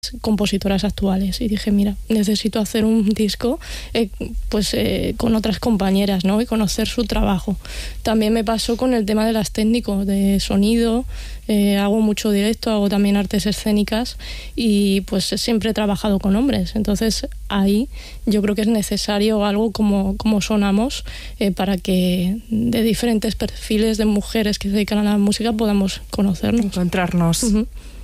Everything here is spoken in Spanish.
compositoras actuales y dije, mira, necesito hacer un disco con otras compañeras, ¿no? Y conocer su trabajo. También me pasó con el tema de las técnicos de sonido, hago mucho directo, hago también artes escénicas y pues siempre he trabajado con hombres, entonces ahí yo creo que es necesario algo como Sonamos para que de diferentes perfiles de mujeres que se dedican a la música podamos conocernos. Encontrarnos. Uh-huh.